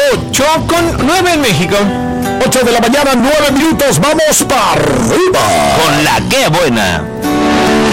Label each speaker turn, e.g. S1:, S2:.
S1: 8:09 en México.
S2: 8 de la mañana, 9 minutos. Vamos para arriba.
S3: Con la que buena.